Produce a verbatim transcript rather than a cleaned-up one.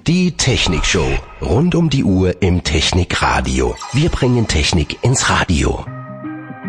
Die Technikshow. Rund um die Uhr im Technikradio. Wir bringen Technik ins Radio.